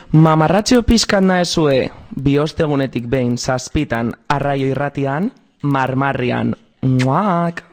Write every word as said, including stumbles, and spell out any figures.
Mamarratxeo pixkat naezue, biostegunetik behin zazpitan arraio irratian, marmarrian. Muak!